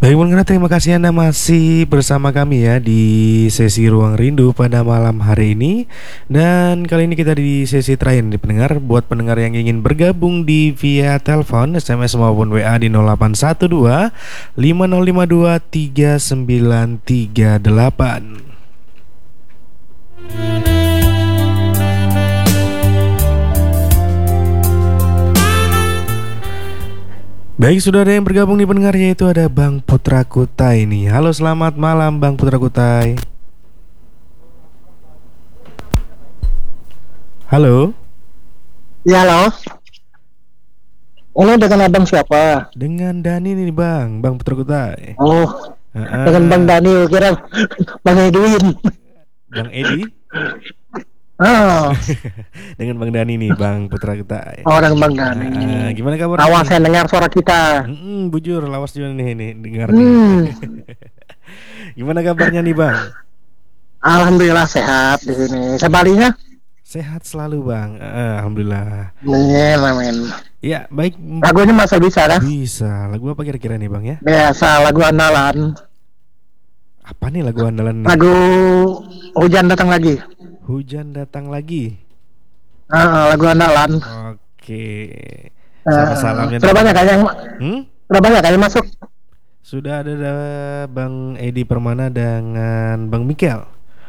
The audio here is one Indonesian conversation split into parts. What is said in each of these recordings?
Baik pendengar, terima kasih Anda masih bersama kami ya di sesi Ruang Rindu pada malam hari ini. Dan kali ini kita di sesi terakhir nih pendengar. Buat pendengar yang ingin bergabung di via telepon, SMS maupun WA di 0812 5052 3938. Baik, sudah ada yang bergabung di pendengar, yaitu ada Bang Putra Kutai nih. Halo, selamat malam Bang Putra Kutai. Halo. Ya, halo. Ini dengan abang siapa? Dengan Dani nih Bang Putra Kutai. Oh, dengan Bang Dani, kira Bang Edwin. Bang Edi? Oh, Dengan Bang Dani nih Bang Putra Kutai. orang Bang Dani. Gimana kabar? Awas saya dengar suara kita. Bujur, lawas juga nih dengar nih. Gimana kabarnya nih Bang? Alhamdulillah sehat di sini. Sebalinya? Sehat selalu Bang. Alhamdulillah. Amin. Ya, baik. Lagunya masih bisa kan? Bisa. Lagu apa kira-kira nih Bang ya? Biasa, lagu andalan. Apa nih lagu andalan nih? Lagu Hujan Datang Lagi. Hujan Datang Lagi. Lagu andalan. Oke. Salamnya. Sudah banyak kayaknya Sudah banyak kayaknya masuk. Sudah ada Bang Edi Permana dengan Bang Mikel.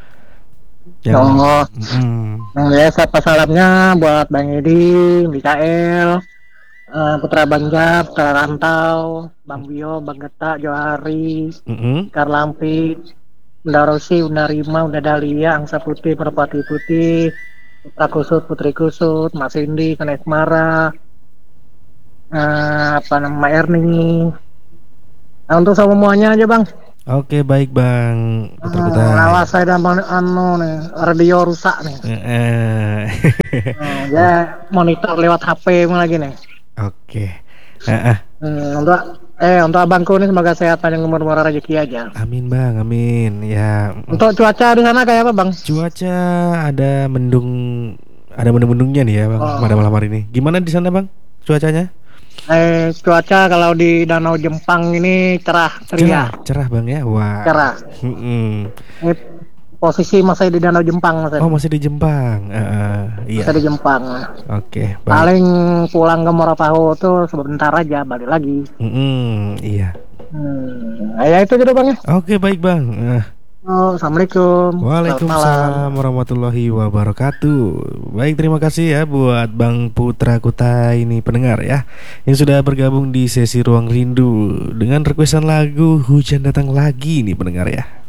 Ya, siapa salamnya buat Bang Edi, Mikael, Putra Bangga, Putra Rantau, Bang Bio, Bang Geta, Johari, Karlampi, Bunda Rosi, Bunda Rima, Bunda Dahlia, Angsa Putih, Merpati Putih, Putra Kusut, Putri Kusut, Mas Indi, Kenek Mara, Erni. Nah, untuk semuanya aja Bang. Oke, baik Bang Putra Kutai. Awas saya dan nih, radio rusak nih. Ya monitor lewat HP lagi nih. Oke. Untuk abangku nih semoga sehat panjang umur murah rezeki aja. Amin Bang, amin. Ya. Untuk cuaca di sana kayak apa Bang? Cuaca ada mendung-mendungnya nih ya Bang pada malam hari ini. Gimana di sana Bang cuacanya? Cuaca kalau di Danau Jempang ini cerah ceria. Cerah Bang ya, wah. Cerah. Posisi masih di Danau Jempang masih. Oh, masih di Jempang. Iya. Masih di Jempang. Oke, baik. Paling pulang ke Morapaho tuh sebentar aja balik lagi. Iya. Ya itu aja Bang ya. Oke, baik Bang. Assalamualaikum. Waalaikumsalam warahmatullahi wabarakatuh. Baik, terima kasih ya buat Bang Putra Kutai ini pendengar ya, yang sudah bergabung di sesi Ruang Rindu dengan requestan lagu Hujan Datang Lagi nih pendengar ya.